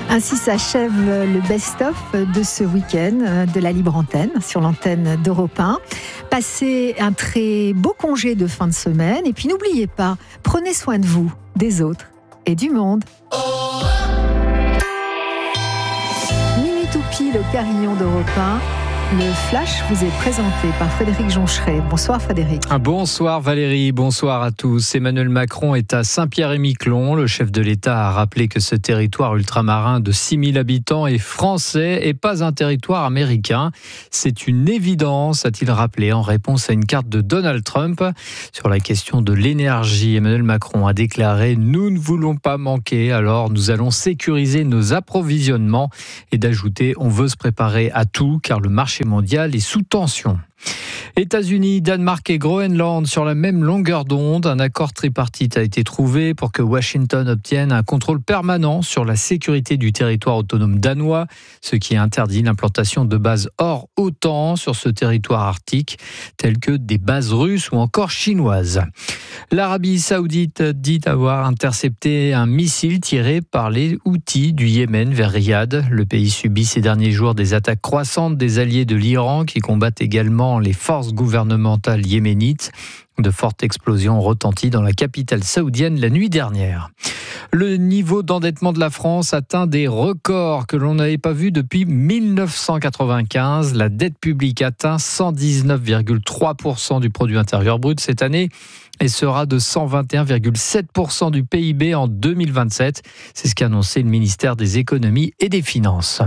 Ainsi s'achève le best-of de ce week-end de la Libre Antenne sur l'antenne d'Europe 1. Passez un très beau congé de fin de semaine et puis n'oubliez pas, prenez soin de vous, des autres et du monde. Minute ou pile au carillon d'Europe 1. Le Flash vous est présenté par Frédéric Joncheret. Bonsoir Frédéric. Bonsoir Valérie, bonsoir à tous. Emmanuel Macron est à Saint-Pierre-et-Miquelon. Le chef de l'État a rappelé que ce territoire ultramarin de 6000 habitants est français et pas un territoire américain. C'est une évidence, a-t-il rappelé en réponse à une carte de Donald Trump. Sur la question de l'énergie, Emmanuel Macron a déclaré « Nous ne voulons pas manquer, alors nous allons sécuriser nos approvisionnements » et d'ajouter « On veut se préparer à tout car le marché mondial est sous tension ». États-Unis, Danemark et Groenland sur la même longueur d'onde. Un accord tripartite a été trouvé pour que Washington obtienne un contrôle permanent sur la sécurité du territoire autonome danois, ce qui interdit l'implantation de bases hors OTAN sur ce territoire arctique, telles que des bases russes ou encore chinoises. L'Arabie Saoudite dit avoir intercepté un missile tiré par les Houthis du Yémen vers Riyad. Le pays subit ces derniers jours des attaques croissantes des alliés de l'Iran qui combattent également les forces gouvernementales yéménites. De fortes explosions ont retenti dans la capitale saoudienne la nuit dernière. Le niveau d'endettement de la France atteint des records que l'on n'avait pas vus depuis 1995. La dette publique atteint 119,3% du produit intérieur brut cette année et sera de 121,7% du PIB en 2027. C'est ce qu'a annoncé le ministère des Économies et des Finances.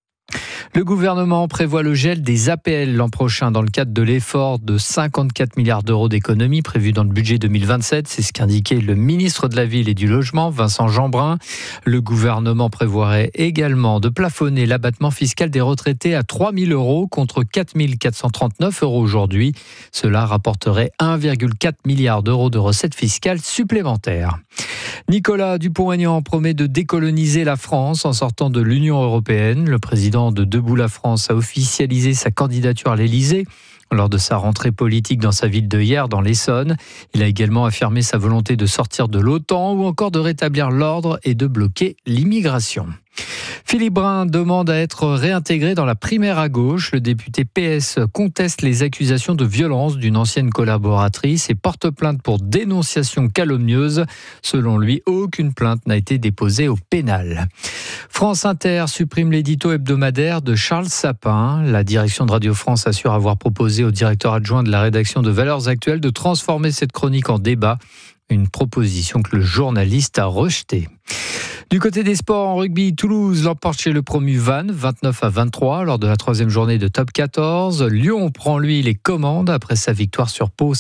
Le gouvernement prévoit le gel des APL l'an prochain dans le cadre de l'effort de 54 milliards d'euros d'économies prévu dans le budget 2027. C'est ce qu'indiquait le ministre de la Ville et du Logement, Vincent Jeanbrun. Le gouvernement prévoirait également de plafonner l'abattement fiscal des retraités à 3 000 euros contre 4 439 euros aujourd'hui. Cela rapporterait 1,4 milliard d'euros de recettes fiscales supplémentaires. Nicolas Dupont-Aignan promet de décoloniser la France en sortant de l'Union européenne. Le président de Debout la France a officialisé sa candidature à l'Élysée lors de sa rentrée politique dans sa ville de Hyères, dans l'Essonne. Il a également affirmé sa volonté de sortir de l'OTAN ou encore de rétablir l'ordre et de bloquer l'immigration. Philippe Brun demande à être réintégré dans la primaire à gauche. Le député PS conteste les accusations de violence d'une ancienne collaboratrice et porte plainte pour dénonciation calomnieuse. Selon lui, aucune plainte n'a été déposée au pénal. France Inter supprime l'édito hebdomadaire de Charles Sapin. La direction de Radio France assure avoir proposé au directeur adjoint de la rédaction de Valeurs Actuelles de transformer cette chronique en débat. Une proposition que le journaliste a rejetée. Du côté des sports, en rugby, Toulouse l'emporte chez le promu Vannes, 29-23, lors de la 3e journée de top 14. Lyon prend, lui, les commandes après sa victoire sur Pau,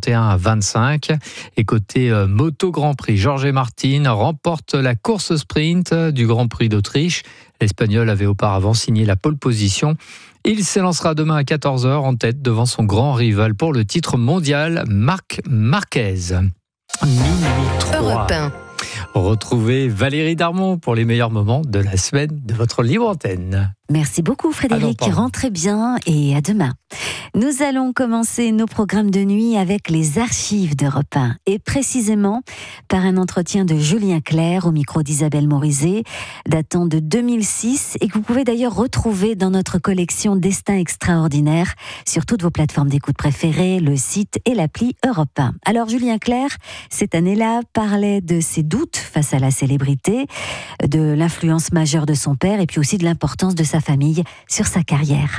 51-25. Et côté moto Grand Prix, Jorge Martin remporte la course sprint du Grand Prix d'Autriche. L'Espagnol avait auparavant signé la pole position. Il s'élancera demain à 14h en tête devant son grand rival pour le titre mondial, Marc Marquez. Minuit 3. Europe 1. Retrouvez Valérie Darmon pour les meilleurs moments de la semaine de votre Libre Antenne. Merci beaucoup Frédéric, rentrez bien et à demain. Nous allons commencer nos programmes de nuit avec les archives d'Europe 1 et précisément par un entretien de Julien Clerc au micro d'Isabelle Morizet datant de 2006 et que vous pouvez d'ailleurs retrouver dans notre collection Destin extraordinaire sur toutes vos plateformes d'écoute préférées, le site et l'appli Europe 1. Alors Julien Clerc, cette année-là, parlait de ses doutes face à la célébrité, de l'influence majeure de son père et puis aussi de l'importance de sa famille sur sa carrière.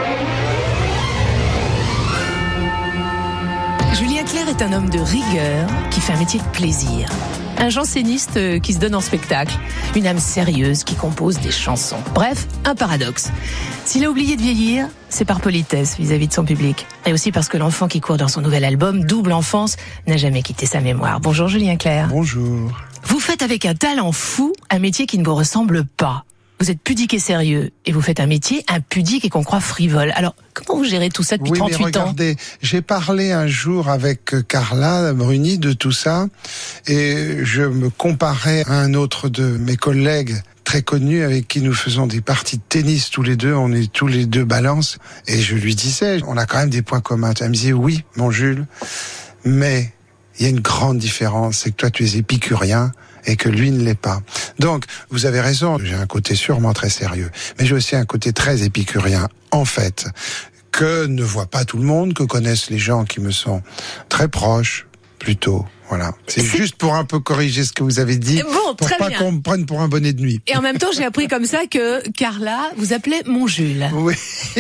Julien Clerc est un homme de rigueur qui fait un métier de plaisir. Un janséniste qui se donne en spectacle. Une âme sérieuse qui compose des chansons. Bref, un paradoxe. S'il a oublié de vieillir, c'est par politesse vis-à-vis de son public. Et aussi parce que l'enfant qui court dans son nouvel album, Double Enfance, n'a jamais quitté sa mémoire. Bonjour Julien Clerc. Bonjour. Vous faites avec un talent fou un métier qui ne vous ressemble pas. Vous êtes pudique et sérieux, et vous faites un métier impudique et qu'on croit frivole. Alors, comment vous gérez tout ça depuis 38 ans ? Regardez, j'ai parlé un jour avec Carla Bruni de tout ça, et je me comparais à un autre de mes collègues très connu avec qui nous faisons des parties de tennis tous les deux, on est tous les deux balance, et je lui disais, on a quand même des points communs. Elle me disait, oui, mon Jules, mais il y a une grande différence, c'est que toi tu es épicurien, et que lui ne l'est pas. Donc, vous avez raison, j'ai un côté sûrement très sérieux, mais j'ai aussi un côté très épicurien, en fait, que ne voit pas tout le monde, que connaissent les gens qui me sont très proches, plutôt. Voilà. C'est juste pour un peu corriger ce que vous avez dit, bon, pour pas qu'on me prenne pour un bonnet de nuit. Et en même temps, j'ai appris comme ça que Carla vous appelait mon Jules. Oui.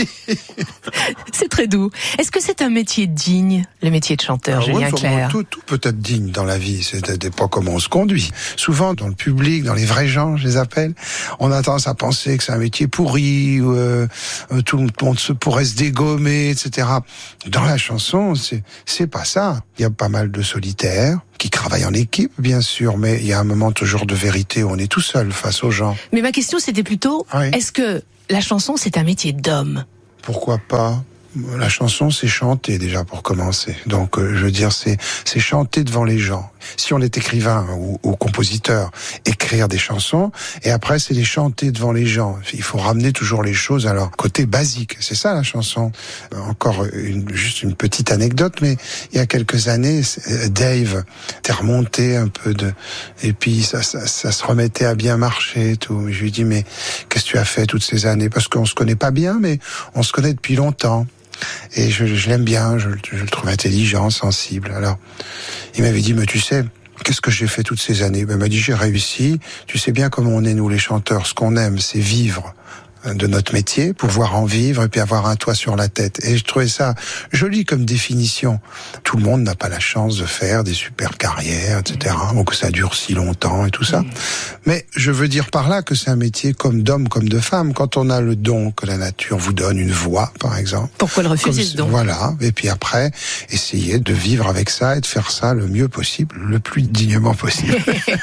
C'est très doux. Est-ce que c'est un métier digne, le métier de chanteur, Julien Clerc? Tout peut être digne dans la vie, c'est pas comment on se conduit. Souvent, dans le public, dans les vrais gens, je les appelle, on a tendance à penser que c'est un métier pourri, où tout le monde pourrait se dégommer, etc. Dans la chanson, c'est pas ça. Il y a pas mal de solitaires qui travaillent en équipe, bien sûr, mais il y a un moment toujours de vérité où on est tout seul face aux gens. Mais ma question, c'était plutôt, est-ce que la chanson, c'est un métier d'homme? Pourquoi pas? La chanson, c'est chanter déjà pour commencer. Donc, je veux dire, c'est chanter devant les gens. Si on est écrivain ou compositeur, écrire des chansons, et après, c'est les chanter devant les gens. Il faut ramener toujours les choses à leur côté basique. C'est ça, la chanson. Encore juste une petite anecdote, mais il y a quelques années, Dave était remonté un peu et puis ça se remettait à bien marcher et tout. Je lui dis, mais qu'est-ce que tu as fait toutes ces années? Parce qu'on se connaît pas bien, mais on se connaît depuis longtemps. Et je l'aime bien, je le trouve intelligent, sensible. Alors, il m'avait dit, mais tu sais, qu'est-ce que j'ai fait toutes ces années? Ben, il m'a dit, j'ai réussi. Tu sais bien comment on est, nous, les chanteurs. Ce qu'on aime, c'est vivre de notre métier, pouvoir en vivre et puis avoir un toit sur la tête. Et je trouvais ça joli comme définition. Tout le monde n'a pas la chance de faire des super carrières, etc. Ou que ça dure si longtemps et tout ça. Mais je veux dire par là que c'est un métier comme d'homme, comme de femme. Quand on a le don que la nature vous donne, une voix, par exemple. Pourquoi le refuser, ce don? Voilà. Et puis après, essayer de vivre avec ça et de faire ça le mieux possible, le plus dignement possible.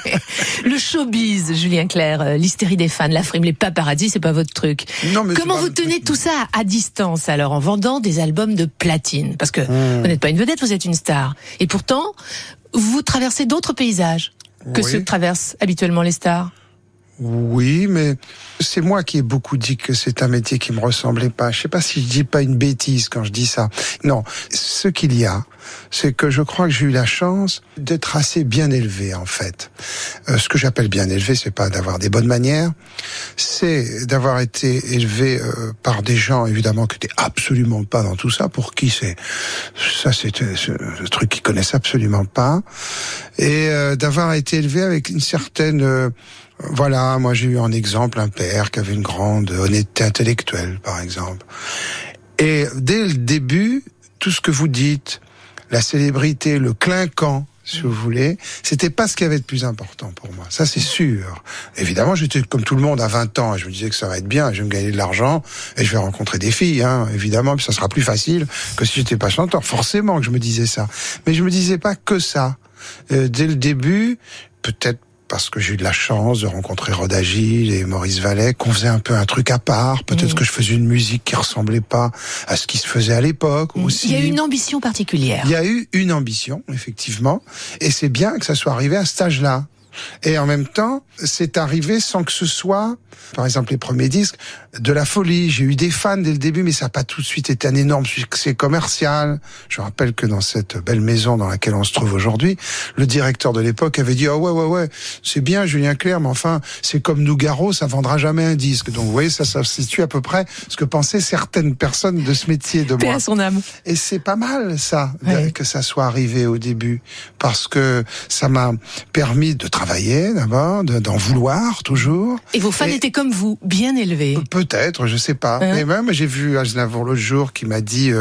Le showbiz, Julien Clerc, l'hystérie des fans, la frime, les paparazzis, c'est pas votre truc. Non, mais comment vous tenez tout ça à distance alors, en vendant des albums de platine? Parce que vous n'êtes pas une vedette, vous êtes une star. Et pourtant, vous traversez d'autres paysages que ceux que traversent habituellement les stars. Oui, mais c'est moi qui ai beaucoup dit que c'est un métier qui me ressemblait pas. Je sais pas si je dis pas une bêtise quand je dis ça. Non, ce qu'il y a, c'est que je crois que j'ai eu la chance d'être assez bien élevé, en fait. Ce que j'appelle bien élevé, c'est pas d'avoir des bonnes manières, c'est d'avoir été élevé par des gens, évidemment, qui étaient absolument pas dans tout ça, pour qui c'était ce truc qu'ils connaissent absolument pas, et d'avoir été élevé avec une certaine... Voilà, moi j'ai eu en exemple un père qui avait une grande honnêteté intellectuelle, par exemple. Et dès le début, tout ce que vous dites, la célébrité, le clinquant, si vous voulez, c'était pas ce qui avait de plus important pour moi. Ça, c'est sûr. Évidemment, j'étais comme tout le monde à 20 ans, et je me disais que ça va être bien, je vais me gagner de l'argent, et je vais rencontrer des filles, évidemment, puis ça sera plus facile que si j'étais pas chanteur. Forcément que je me disais ça. Mais je me disais pas que ça. Dès le début, peut-être parce que j'ai eu de la chance de rencontrer Rod Agile et Maurice Vallet, qu'on faisait un peu un truc à part. Peut-être que je faisais une musique qui ressemblait pas à ce qui se faisait à l'époque aussi. Il y a eu une ambition particulière. Il y a eu une ambition, effectivement. Et c'est bien que ça soit arrivé à cet âge-là. Et en même temps, c'est arrivé sans que ce soit, par exemple les premiers disques, de la folie. J'ai eu des fans dès le début, mais ça n'a pas tout de suite été un énorme succès commercial. Je rappelle que dans cette belle maison dans laquelle on se trouve aujourd'hui, le directeur de l'époque avait dit « Ah ouais, c'est bien Julien Clerc, mais enfin, c'est comme Nougaro, ça vendra jamais un disque. » Donc vous voyez, ça situe à peu près ce que pensaient certaines personnes de ce métier de moi. Paix à son âme. Et c'est pas mal ça, que ça soit arrivé au début, parce que ça m'a permis de travailler d'abord, d'en vouloir toujours. Et vos fans étaient comme vous, bien élevés. Peut-être, je sais pas. Mais même, j'ai vu Aznavour l'autre jour qui m'a dit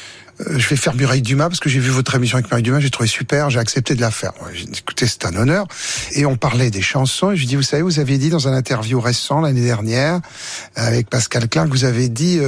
je vais faire Mireille Dumas parce que j'ai vu votre émission avec Mireille Dumas, j'ai trouvé super, j'ai accepté de la faire. J'ai dit, écoutez, c'est un honneur. Et on parlait des chansons et je lui dis, vous savez, vous aviez dit dans un interview récent l'année dernière avec Pascal Clark, vous avez dit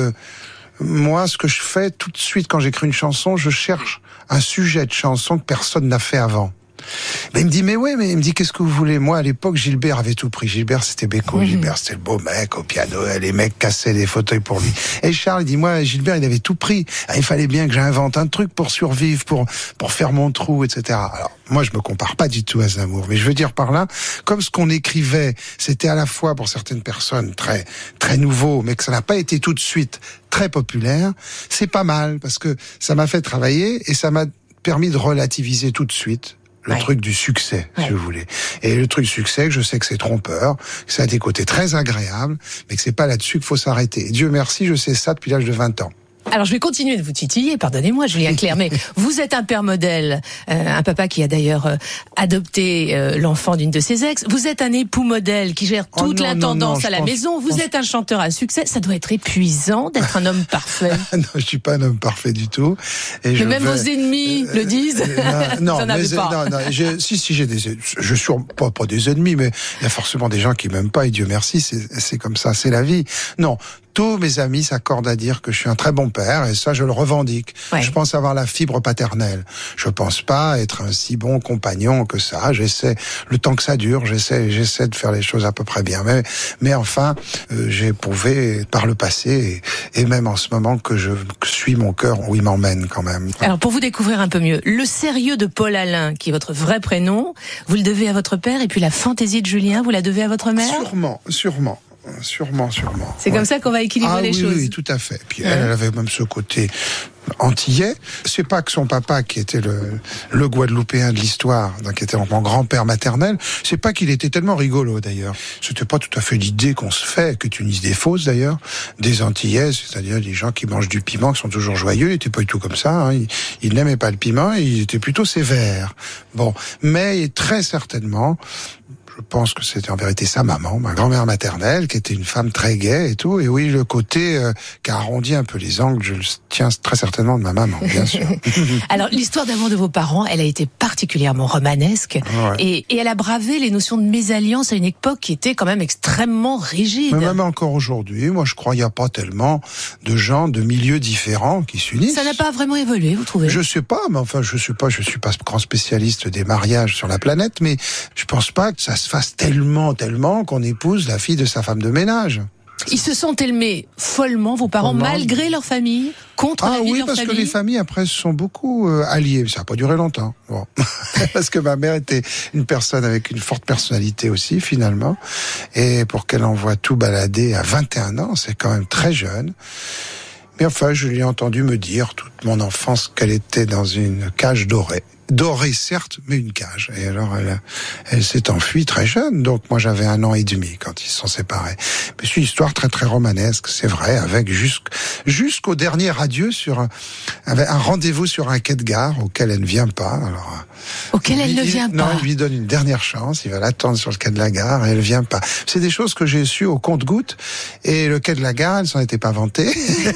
moi, ce que je fais tout de suite quand j'écris une chanson, je cherche un sujet de chanson que personne n'a fait avant. Mais il me dit, mais il me dit, qu'est-ce que vous voulez? Moi, à l'époque, Gilbert avait tout pris. Gilbert, c'était Beko. Gilbert, c'était le beau mec au piano. Les mecs cassaient les fauteuils pour lui. Et Charles, il dit, moi, Gilbert, il avait tout pris. Il fallait bien que j'invente un truc pour survivre, pour faire mon trou, etc. Alors, moi, je me compare pas du tout à Aznavour. Mais je veux dire par là, comme ce qu'on écrivait, c'était à la fois pour certaines personnes très, très nouveau, mais que ça n'a pas été tout de suite très populaire, c'est pas mal parce que ça m'a fait travailler et ça m'a permis de relativiser tout de suite le truc du succès, si vous voulez. Et le truc du succès, je sais que c'est trompeur, que ça a des côtés très agréables, mais que c'est pas là-dessus qu'il faut s'arrêter. Et Dieu merci, je sais ça depuis l'âge de 20 ans. Alors je vais continuer de vous titiller, pardonnez-moi Julien Clerc, mais vous êtes un père modèle, un papa qui a d'ailleurs adopté l'enfant d'une de ses ex, vous êtes un époux modèle qui gère toute l'intendance à la maison, vous êtes un chanteur à succès, ça doit être épuisant d'être un homme parfait. Non, je suis pas un homme parfait du tout. Et mais même vos ennemis le disent. Non, si j'ai je suis pas des ennemis, mais il y a forcément des gens qui m'aiment pas et Dieu merci, c'est comme ça, c'est la vie. Non. Tous mes amis s'accordent à dire que je suis un très bon père et ça je le revendique. Je pense avoir la fibre paternelle. Je pense pas être un si bon compagnon que ça. J'essaie, le temps que ça dure, j'essaie de faire les choses à peu près bien. Mais enfin, j'ai prouvé par le passé et même en ce moment que je suis mon cœur où il m'emmène quand même. Alors pour vous découvrir un peu mieux, le sérieux de Paul Alain, qui est votre vrai prénom, vous le devez à votre père et puis la fantaisie de Julien, vous la devez à votre mère ? Sûrement. C'est comme ça qu'on va équilibrer les choses. Oui, tout à fait. Puis elle avait même ce côté antillais. C'est pas que son papa, qui était le Guadeloupéen de l'histoire, donc qui était mon grand-père maternel, c'est pas qu'il était tellement rigolo d'ailleurs. C'était pas tout à fait l'idée qu'on se fait, qui est une idée fausse d'ailleurs, des Antillais, c'est-à-dire des gens qui mangent du piment, qui sont toujours joyeux. Il était pas du tout comme ça. Hein. Il n'aimait pas le piment et il était plutôt sévère. Bon, mais très certainement. Je pense que c'était en vérité sa maman, ma grand-mère maternelle, qui était une femme très gaie et tout. Et oui, le côté qui a arrondi un peu les angles, je le tiens très certainement de ma maman, bien sûr. Alors, l'histoire d'amour de vos parents, elle a été particulièrement romanesque. Et elle a bravé les notions de mésalliance à une époque qui était quand même extrêmement rigide. Mais même encore aujourd'hui, moi je crois qu'il n'y a pas tellement de gens de milieux différents qui s'unissent. Ça n'a pas vraiment évolué, vous trouvez ? Je sais pas, mais enfin je suis pas grand spécialiste des mariages sur la planète, mais je pense pas que ça se fasse tellement qu'on épouse la fille de sa femme de ménage. Ils se sont aimés follement, vos parents, malgré leur famille, contre la vie de leur famille. Ah oui, parce que les familles, après, se sont beaucoup alliées. Ça n'a pas duré longtemps. Bon. Parce que ma mère était une personne avec une forte personnalité aussi, finalement. Et pour qu'elle envoie tout balader à 21 ans, c'est quand même très jeune. Mais enfin, je lui ai entendu me dire toute mon enfance qu'elle était dans une cage dorée. Dorée, certes, mais une cage. Et alors, elle s'est enfuie très jeune. Donc, moi, j'avais 1 an et demi quand ils se sont séparés. Mais c'est une histoire très, très romanesque, c'est vrai, avec jusqu'au dernier adieu avec un rendez-vous sur un quai de gare auquel elle ne vient pas. Alors, auquel elle ne vient pas. Non, il lui donne une dernière chance. Il va l'attendre sur le quai de la gare et elle vient pas. C'est des choses que j'ai su au compte-gouttes. Et le quai de la gare, elle s'en était pas vantée.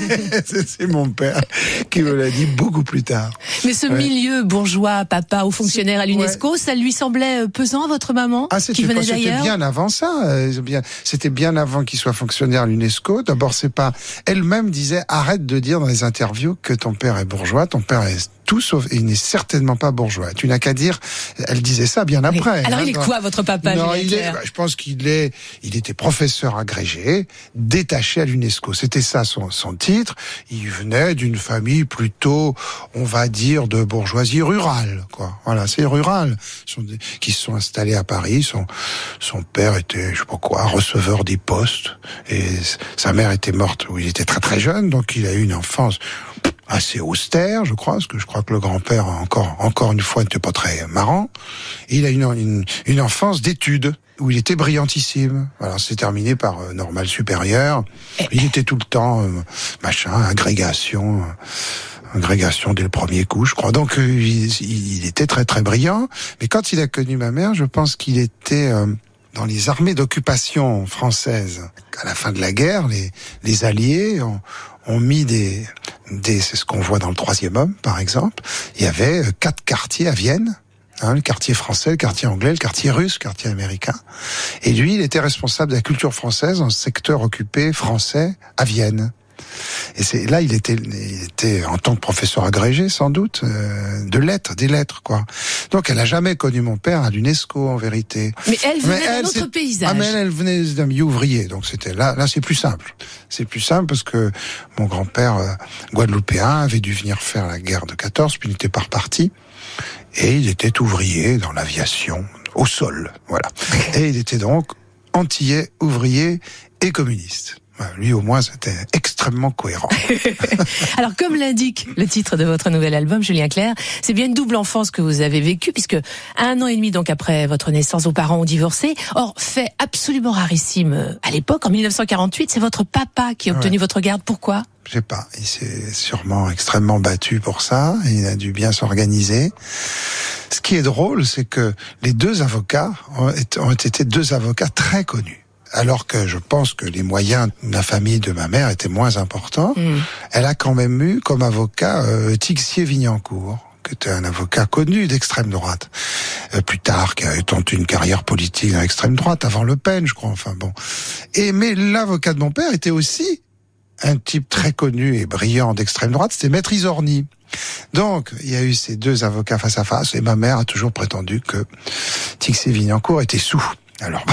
C'est mon père qui me l'a dit beaucoup plus tard. Mais ce milieu bourgeois, papa ou fonctionnaire à l'UNESCO, ça lui semblait pesant à votre maman qui venait d'ailleurs ? C'était bien avant ça. C'était bien avant qu'il soit fonctionnaire à l'UNESCO. D'abord, elle-même disait, arrête de dire dans les interviews que ton père est bourgeois, ton père est tout sauf, il n'est certainement pas bourgeois. Tu n'as qu'à dire, elle disait ça bien après. Alors il est quoi votre papa ? Non, je pense il était professeur agrégé, détaché à l'UNESCO. C'était ça son titre. Il venait d'une famille plutôt, on va dire, de bourgeoisie rurale, quoi. Voilà, c'est rural. Qui se sont installés à Paris. Son père était, je sais pas quoi, receveur des postes. Et sa mère était morte où il était très très jeune, donc il a eu une enfance assez austère, je crois, parce que je crois que le grand-père, encore une fois, n'était pas très marrant. Et il a une enfance d'études, où il était brillantissime. Alors, c'est terminé par normale supérieure. Il était tout le temps, agrégation dès le premier coup, je crois. Donc, il était très, très brillant. Mais quand il a connu ma mère, je pense qu'il était dans les armées d'occupation françaises. À la fin de la guerre, les Alliés ont mis c'est ce qu'on voit dans le 3e homme, par exemple. Il y avait 4 quartiers à Vienne. Le quartier français, le quartier anglais, le quartier russe, le quartier américain. Et lui, il était responsable de la culture française dans le secteur occupé français à Vienne. Et il était en tant que professeur agrégé, sans doute, des lettres, quoi. Donc, elle n'a jamais connu mon père à l'UNESCO, en vérité. Mais elle venait d'un autre paysage. Mais elle venait d'un milieu ouvrier, donc c'était là, c'est plus simple. C'est plus simple parce que mon grand-père guadeloupéen avait dû venir faire la guerre de 14, puis il n'était pas reparti. Et il était ouvrier dans l'aviation, au sol, voilà. Et il était donc antillais, ouvrier et communiste. Lui, au moins, c'était extrêmement cohérent. Alors, comme l'indique le titre de votre nouvel album, Julien Clerc, c'est bien une double enfance que vous avez vécue, puisque 1 an et demi donc après votre naissance, vos parents ont divorcé. Or, fait absolument rarissime à l'époque, en 1948, c'est votre papa qui a obtenu votre garde. Pourquoi ? Je sais pas, il s'est sûrement extrêmement battu pour ça, il a dû bien s'organiser. Ce qui est drôle, c'est que les 2 avocats ont été 2 avocats très connus. Alors que je pense que les moyens de la famille de ma mère étaient moins importants, elle a quand même eu comme avocat Tixier-Vignancourt, qui était un avocat connu d'extrême droite. Plus tard, qui a tenté une carrière politique d'extrême droite, avant Le Pen, je crois, enfin bon. Mais l'avocat de mon père était aussi un type très connu et brillant d'extrême droite, c'était Maître Isorni. Donc, il y a eu ces 2 avocats face à face, et ma mère a toujours prétendu que Tixier-Vignancourt était saoul. Alors...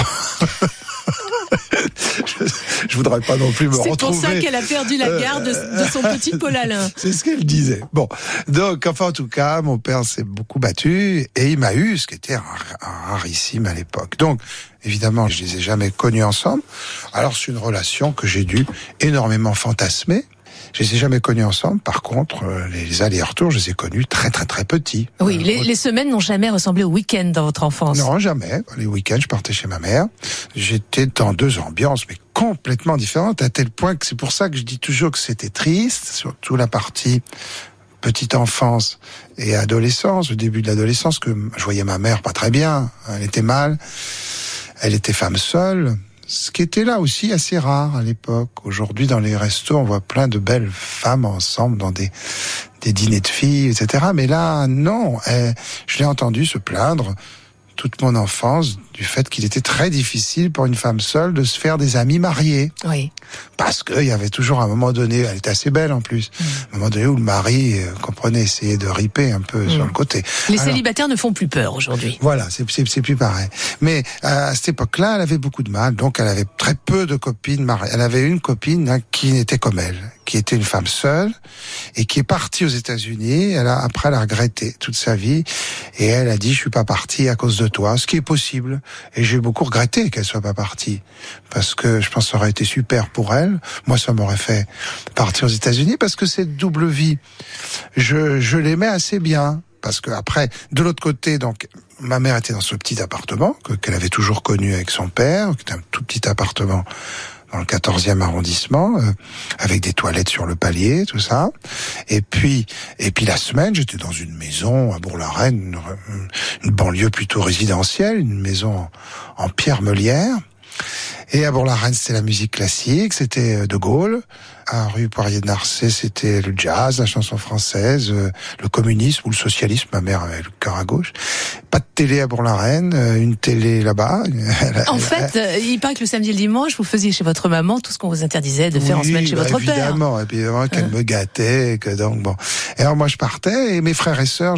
je voudrais pas non plus me retrouver. C'est pour ça qu'elle a perdu la garde de son petit Paul Alain. C'est ce qu'elle disait. Bon, donc enfin en tout cas, mon père s'est beaucoup battu et il m'a eu, ce qui était un rarissime à l'époque. Donc évidemment, je les ai jamais connus ensemble. Alors c'est une relation que j'ai dû énormément fantasmer. Je les ai jamais connus ensemble. Par contre, les allers-retours, je les ai connus très très très petits. Oui, les semaines n'ont jamais ressemblé au week-end dans votre enfance. Non, jamais. Les week-ends, je partais chez ma mère. J'étais dans 2 ambiances, mais complètement différentes, à tel point que c'est pour ça que je dis toujours que c'était triste, surtout la partie petite enfance et adolescence, au début de l'adolescence, que je voyais ma mère pas très bien. Elle était mal. Elle était femme seule. Ce qui était là aussi assez rare à l'époque. Aujourd'hui, dans les restos, on voit plein de belles femmes ensemble dans des dîners de filles, etc. Mais là, non. Je l'ai entendu se plaindre toute mon enfance du fait qu'il était très difficile pour une femme seule de se faire des amis mariés. Oui. Parce qu'il y avait toujours un moment donné, elle était assez belle en plus, un moment donné où le mari, comprenez, essayait de riper un peu sur le côté. Les célibataires ne font plus peur aujourd'hui. Voilà, c'est plus pareil. Mais à cette époque-là, elle avait beaucoup de mal, donc elle avait très peu de copines mariées. Elle avait une copine qui n'était comme elle, qui était une femme seule et qui est partie aux États-Unis. Après, elle a regretté toute sa vie et elle a dit: je suis pas partie à cause de toi, ce qui est possible. Et j'ai beaucoup regretté qu'elle soit pas partie parce que je pense que ça aurait été super pour elle. Moi, ça m'aurait fait partir aux États-Unis parce que cette double vie, je l'aimais assez bien. Parce que après, de l'autre côté, donc, ma mère était dans ce petit appartement qu'elle avait toujours connu avec son père, qui était un tout petit appartement dans le 14e arrondissement, avec des toilettes sur le palier, tout ça. Et puis la semaine, j'étais dans une maison à Bourg-la-Reine, une banlieue plutôt résidentielle, une maison en pierre meulière. Et à Bourg-la-Reine, c'était la musique classique, c'était De Gaulle. À rue Poirier-de-Narcé, c'était le jazz, la chanson française, le communisme ou le socialisme. Ma mère avait le cœur à gauche. Pas de télé à Bourg-la-Reine, une télé là-bas. En fait, il paraît que le samedi et le dimanche, vous faisiez chez votre maman tout ce qu'on vous interdisait de faire en semaine chez votre père. Évidemment, et puis qu'elle me gâtait, que donc bon. Et alors moi je partais, et mes frères et sœurs,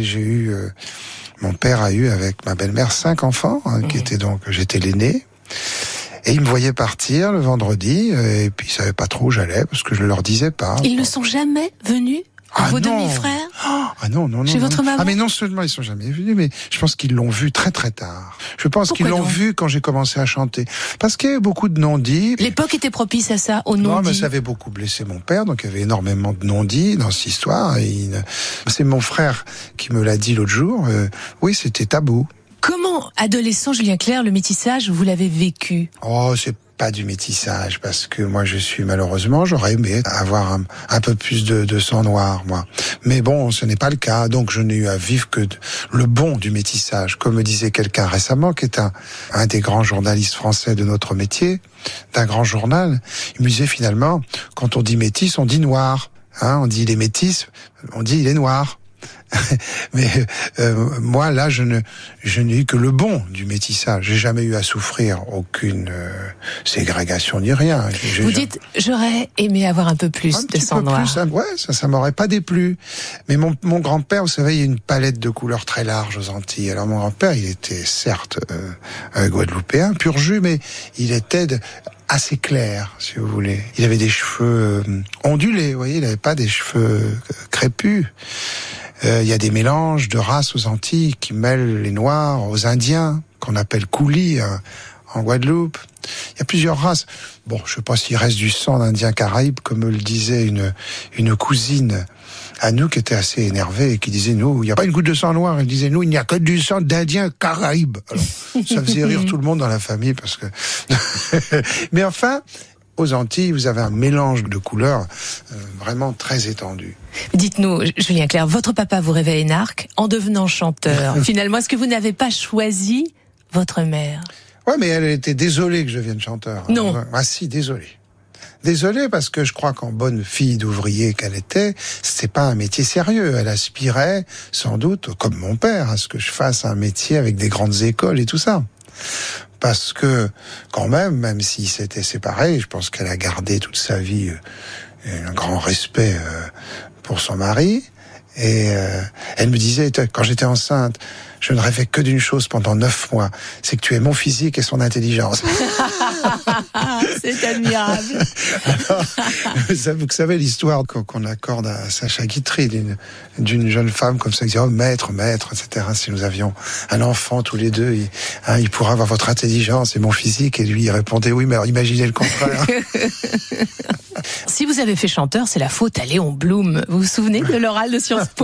mon père a eu avec ma belle-mère 5 enfants, qui étaient donc, j'étais l'aîné. Et ils me voyaient partir le vendredi, et puis ils savaient pas trop où j'allais, parce que je leur disais pas. Ils ne sont jamais venus, vos demi-frères? Ah non. Chez votre maman? Ah mais non seulement ils sont jamais venus, mais je pense qu'ils l'ont vu très très tard. Je pense qu'ils l'ont vu quand j'ai commencé à chanter. Parce qu'il y avait beaucoup de non-dits. L'époque était propice à ça, aux non-dits. Non, mais ça avait beaucoup blessé mon père, donc il y avait énormément de non-dits dans cette histoire. C'est mon frère qui me l'a dit l'autre jour. Oui, c'était tabou. Comment, adolescent Julien Clerc, le métissage, vous l'avez vécu? Oh, c'est pas du métissage, parce que moi j'aurais aimé avoir un peu plus de sang noir, moi. Mais bon, ce n'est pas le cas, donc je n'ai eu à vivre que le bon du métissage. Comme me disait quelqu'un récemment, qui est un des grands journalistes français de notre métier, d'un grand journal, il me disait finalement, quand on dit métis, on dit noir. On dit les métis, on dit il est noir. Mais moi là je n'ai eu que le bon du métissage. J'ai jamais eu à souffrir aucune ségrégation ni rien. Vous dites j'aurais aimé avoir un peu plus de sang noir. Ça m'aurait pas déplu. Mais mon grand-père, vous savez, il y a une palette de couleurs très large aux Antilles. Alors mon grand-père, il était certes guadeloupéen, pur jus, mais il était assez clair, si vous voulez. Il avait des cheveux ondulés, vous voyez, il n'avait pas des cheveux crépus. Il y a des mélanges de races aux Antilles qui mêlent les Noirs aux Indiens, qu'on appelle coulis en Guadeloupe. Il y a plusieurs races. Bon, je sais pas s'il reste du sang d'Indien Caraïbe, comme le disait une cousine à nous qui était assez énervée et qui disait, nous, il n'y a pas une goutte de sang noir. Elle disait, nous, il n'y a que du sang d'Indien Caraïbe. Alors, ça faisait rire tout le monde dans la famille parce que... Mais enfin, aux Antilles, vous avez un mélange de couleurs vraiment très étendu. Dites-nous, Julien Clerc, votre papa vous rêvait énarque en devenant chanteur. Finalement, est-ce que vous n'avez pas choisi votre mère ? Ouais, mais elle était désolée que je devienne chanteur. Non. Ah si, désolée. Désolée parce que je crois qu'en bonne fille d'ouvrier qu'elle était, c'était pas un métier sérieux. Elle aspirait, sans doute, comme mon père, à ce que je fasse un métier avec des grandes écoles et tout ça. Parce que, quand même s'ils s'étaient séparés, je pense qu'elle a gardé toute sa vie un grand respect pour son mari. Et elle me disait, quand j'étais enceinte, je ne rêvais que d'une chose pendant 9 mois, c'est que tu aies mon physique et son intelligence. C'est admirable. Alors, vous savez l'histoire qu'on accorde à Sacha Guitry, d'une jeune femme comme ça, qui dit, oh maître, etc. Si nous avions un enfant tous les deux, il pourra avoir votre intelligence et mon physique. Et lui, il répondait, oui, mais alors imaginez le contraire. Si vous avez fait chanteur, c'est la faute à Léon Blum. Vous vous souvenez de l'oral de Sciences Po ?